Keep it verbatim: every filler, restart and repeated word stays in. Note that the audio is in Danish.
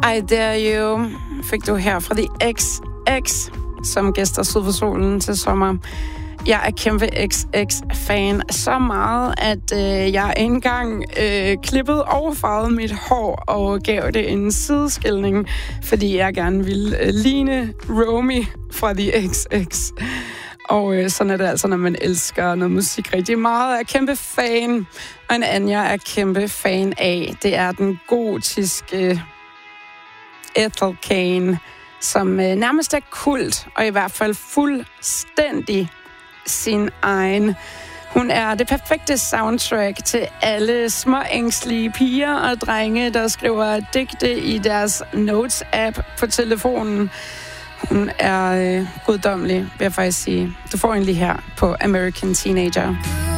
I Dare You fik du her fra The X X, som gæster Syd for Solen til sommer. Jeg er kæmpe X X-fan så meget, at øh, jeg engang øh, klippede overfarvede mit hår og gav det en sideskilning, fordi jeg gerne ville øh, ligne Romy fra The X X. Og øh, sådan er det altså, når man elsker noget musik rigtig meget. Jeg er kæmpe fan, og en anden, jeg er kæmpe fan af, det er den gotiske Ethel Cain, som øh, nærmest er kult, og i hvert fald fuldstændig sin egen. Hun er det perfekte soundtrack til alle små ængstlige piger og drenge, der skriver digte i deres Notes-app på telefonen. Hun er øh, guddommelig, vil jeg faktisk sige. Du får en lige her på American Teenager.